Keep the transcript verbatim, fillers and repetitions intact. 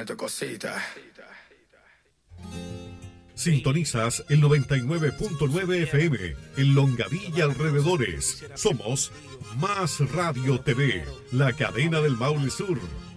tu cosita. Sintonizas el noventa y nueve punto nueve F M en Longaví y alrededores. Somos Más Radio T V, la cadena del Maule Sur.